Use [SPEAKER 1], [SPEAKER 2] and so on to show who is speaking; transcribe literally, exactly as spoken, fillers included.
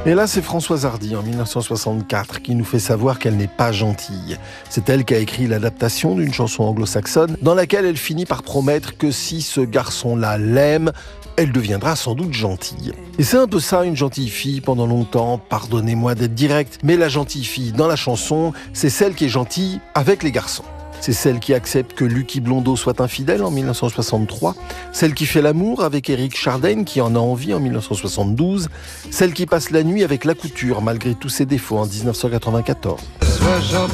[SPEAKER 1] Et là, c'est Françoise Hardy, en dix-neuf cent soixante-quatre, qui nous fait savoir qu'elle n'est pas gentille. C'est elle qui a écrit l'adaptation d'une chanson anglo-saxonne, dans laquelle elle finit par promettre que si ce garçon-là l'aime, elle deviendra sans doute gentille. Et c'est un peu ça, une gentille fille, pendant longtemps, pardonnez-moi d'être direct, mais la gentille fille dans la chanson, c'est celle qui est gentille avec les garçons. C'est celle qui accepte que Lucky Blondeau soit infidèle en dix-neuf cent soixante-trois, celle qui fait l'amour avec Éric Chardin qui en a envie en dix-neuf cent soixante-douze, celle qui passe la nuit avec la couture malgré tous ses défauts en dix-neuf cent quatre-vingt-quatorze.
[SPEAKER 2] Sois gentil.